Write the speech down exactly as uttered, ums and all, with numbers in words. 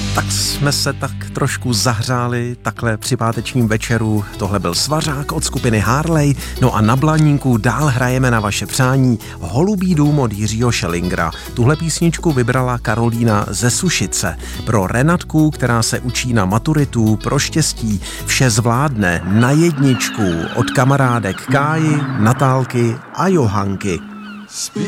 Tak jsme se tak trošku zahřáli takhle při pátečním večeru. Tohle byl Svařák od skupiny Harley. No a na Blaníku dál hrajeme na vaše přání Holubý dům od Jiřího Schellingera. Tuhle písničku vybrala Karolína ze Sušice. Pro Renatku, která se učí na maturitu, pro štěstí, vše zvládne na jedničku od kamarádek Káji, Natálky a Johanky.